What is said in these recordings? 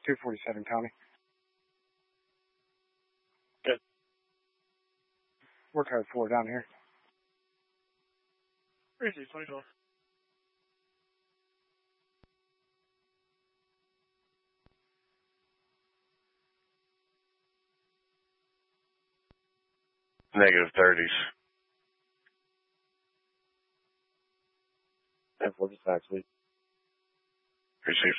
247 County. Good. We're code 4 down here. Crazy, 2012. Negative 30s. F4 dispatch, please. Received.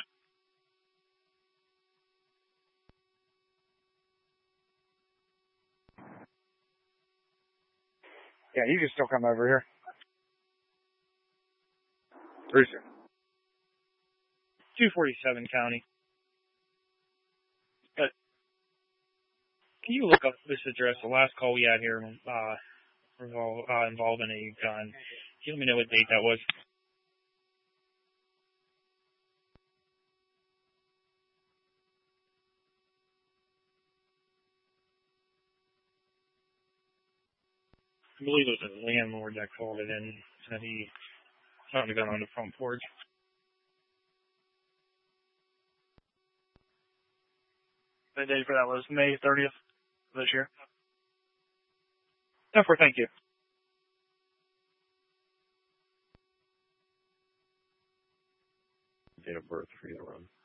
Yeah, you can still come over here. Rooster. 247 County. Good. Can you look up this address? The last call we had here involving a gun. Can you let me know what date that was? I believe it was a landlord that called it in. Said he found a gun on the front porch. The date for that was May 30th of this year. Therefore, thank you. Date of birth for you to run.